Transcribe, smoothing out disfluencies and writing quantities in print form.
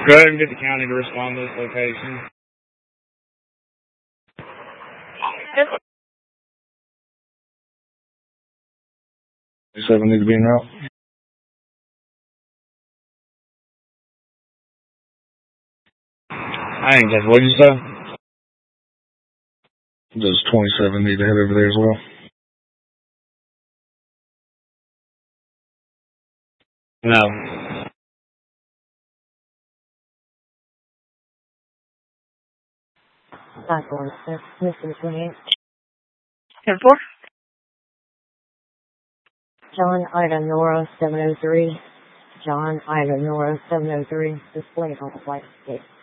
Go ahead and get the county to respond to this location. 7 needs to be en route. I didn't catch. What did you say? Does 27 need to head over there as well? No. 546, Mr. 28. 10-4. John Ida Nora 703. John Ida Nora 703. Displayed on the flight escape.